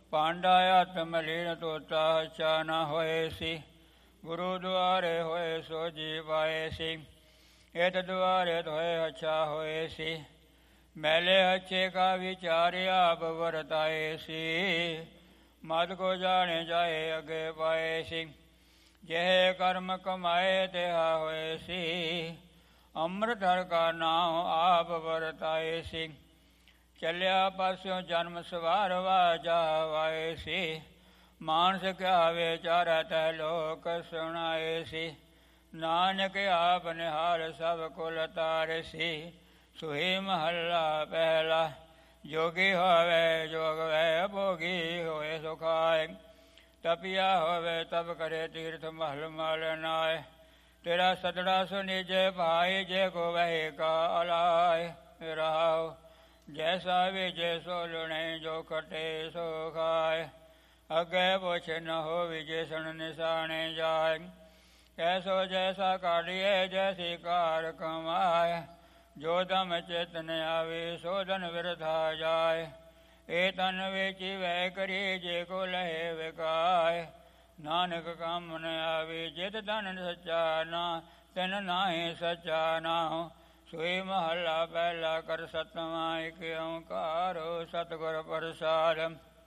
ਪਾਂਡਾ ਆਤਮ ਲੀਨ ਤੋਤਾ ਹੱਛਾ ਨਾ ਹੋਏ ਸੀ। ਗੁਰੂ ਦੁਆਰੇ ਹੋਏ ਸੋ ਜੀ ਪਾਏ ਸੀ। ਇਤ ਦੁਆਰੇ ਧੋਏ ਹੱਛਾ ਹੋਏ ਸੀ। ਮੈਲੇ ਹੱਛੇ ਕਾ ਵਿਚਾਰ ਆਪ ਵਰਤਾਏ ਸੀ। ਮਦ ਕੋ ਜਾਣੇ ਜਾਏ ਅੱਗੇ ਪਾਏ ਸੀ। ਜਿਹੇ ਕਰਮ ਕਮਾਏ ਤਿਹਾ ਹੋਏ ਸੀ। ਅੰਮ੍ਰਿਤ ਹਰ ਕਾ ਨਾਮ ਆਪ ਵਰਤਾਏ ਸੀ। ਚੱਲਿਆ ਪਾਸਿਓਂ ਜਨਮ ਸਵਾਰ ਵਾਜਾ ਵਾਏ ਸੀ। ਮਾਨਸ ਕਿਆ ਵਿਚਾਰੈ ਤਹਿ ਲੋਕ ਸੁਣਾਏ ਸੀ। ਨਾਨਕ ਆਪ ਨਿਹਾਲ ਸਭ ਕੁਲ ਤਾਰੇ ਸੀ। ਸੁਹੀ ਮਹੱਲਾ ਪਹਿਲਾ। ਜੋਗੀ ਹੋਵੇ ਜੋਗ ਵੈ ਭੋਗੀ ਹੋਏ ਸੁਖਾਏ। ਤਪਿਆ ਹੋਵੇ ਤਪ ਕਰੇ ਤੀਰਥ ਮਹਲ ਮਲ ਨਾਏ। ਤੇਰਾ ਸਤੜਾ ਸੁਨੀਜੇ ਭਾਈ ਜੇ ਕੋ ਵਹਿ ਕਾ ਅਲਾਏ। ਰਾਉ ਜੈਸਾ ਵਿਜੇ ਸੋ ਲੁਣੇ ਜੋ ਖਟੇ ਸੋ ਖਾਏ। ਅੱਗੇ ਪੁੱਛ ਨ ਹੋਵੀ ਜੇ ਸੁਣ ਨਿਸ਼ਾਨੇ ਜਾਏ। ਐਸੋ ਜੈਸਾ ਕਾਢੀਏ ਜੈਸੀ ਕਾਰ ਕਮਾਏ। ਜੋ ਦਮ ਚੇਤਨ ਆਵੇ ਸੋ ਧਨ ਵਿਰਥਾ ਜਾਏ। ਇਹ ਤਨ ਵੇਚੀ ਵੈ ਕਰੀ ਜੇ ਕੋ ਲਹੇ ਵਿਕਾਏ। ਨਾਨਕ ਕੰਮ ਨ ਆਵੇ ਜਿਤ ਧਨ ਸੱਚਾ ਨਾ ਤਿਨ ਨਾਹੀ ਸੱਚਾ ਨਾਉ। ਸੋਈ ਮਹੱਲਾ ਪਹਿਲਾ। ਕਰ ਸਤਵਾਂ ਇਕ ਓੰਕਾਰ ਸਤਿਗੁਰ ਪ੍ਰਸਾਦਿ।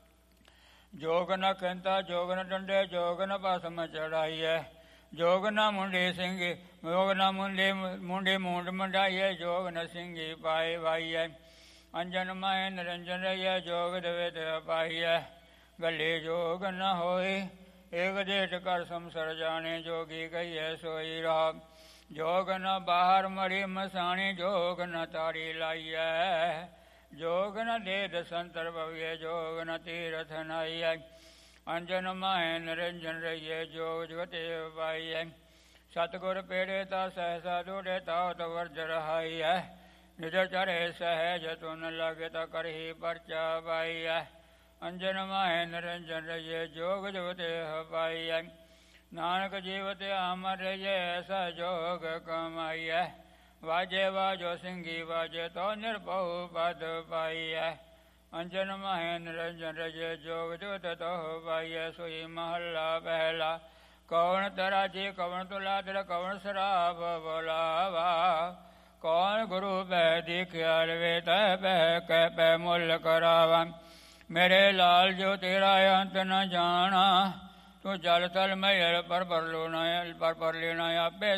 ਜੋਗ ਨ ਖਿੰਤਾ ਜੋਗ ਨ ਡੰਡੇ ਜੋਗ ਨ ਭਸਮ ਚੜਾਈਐ। ਜੋਗ ਨ ਮੁੰਡੀ ਸਿੰਘੀ ਜੋਗ ਨ ਮੁੰਡੀ ਮੂੰਡ ਮੰਡਾਈਐ। ਜੋਗ ਨ ਸਿੰਘੀ ਪਾਏ ਵਾਈਐ। ਅੰਜਨ ਮਾਏ ਨਿਰੰਜਨ ਰਹੀਐ। ਜੋਗ ਦੇਵੇ ਤੇ ਪਾਈਐ। ਗੱਲੇ ਜੋਗ ਨ ਹੋਏ ਏਕ ਜੇਠ ਕਰ ਸੰਸਰ ਜਾਣੇ। ਜੋਗੀ ਕਹੀਐ ਸੋਈ ਰਾਹ। ਜੋਗ ਨ ਬਾਹਰ ਮੜੀ ਮਸਾਣੀ। ਜੋਗ ਨ ਤਾੜੀ ਲਾਈਐ। ਜੋਗ ਨ ਦੇਦ ਸੰਤਰ ਭਵੀਐ। ਜੋਗ ਨ ਤੀਰਥ ਨਾਈਐ। ਅੰਜਨ ਮਾਏ ਨਿਰੰਜਨ ਰਹੀਐ। ਜੋਗ ਜਗਤੇ ਪਾਈਐ। ਸਤਿਗੁਰ ਪੇੜੇ ਤਾ ਸਹਿਸਾ ਦੂੜੇ ਤਾਉ ਵਰਜ ਰਹਾਈਐ। ਨਿਜ ਚਰੇ ਸਹਿਜ ਤੁਨ ਲਾਗੇ ਤਾ ਕਰਹੀ ਪਰਚਾ ਪਾਈਐ। ਅੰਜਨ ਮਾਏ ਨਿਰੰਜਨ ਰਹੀਐ। ਜੋਗ ਜਗਤੇ ਪਾਈਐ। ਨਾਨਕ ਜੀਵਤ ਅਮਰ ਰਹੀਐ। ਐਸਾ ਜੋਗ ਕਮਾਈਐ। ਵਾਜੇ ਵਾਜੋ ਸਿੰਘੀ ਵਾਜੇ ਤੋ ਨਿਰਭਉ ਪਦ ਪਾਈਐ। ਅੰਜਨ ਮਾਹੇ ਨਿਰੰਜਨ ਰਹੀਐ। ਜੋਗ ਜਗਤ ਤੋ ਪਾਈਐ। ਸੋਈ ਮਹੱਲਾ ਪਹਿਲਾ। ਕੌਣ ਤਰਾਜੀ ਕੌਣ ਤੁਲਾਦਰ ਕੌਣ ਸਰਾਪ ਬੁਲਾਵਾ। ਕੌਣ ਗੁਰੂ ਬੈ ਦੀਖਿਆ ਲਵੇ ਤੈ ਬਹਿ ਕਹਿ ਪੈ ਮੁੱਲ ਕਰਾਵਾ। ਮੇਰੇ ਲਾਲ ਜੋ ਤੇਰਾ ਅੰਤ ਨ ਜਾਣਾ। ਤੂੰ ਜਲ ਤਲ ਮਹਿਲ ਪਰ ਲੈਣਾ ਆਪੇ